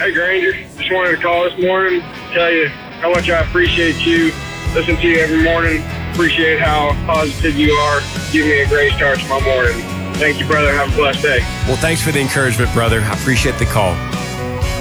Hey, Granger. Just wanted to call this morning, tell you how much I appreciate you. Listen to you every morning. Appreciate how positive you are. Give me a great start to my morning. Thank you, brother. Have a blessed day. Well, thanks for the encouragement, brother. I appreciate the call.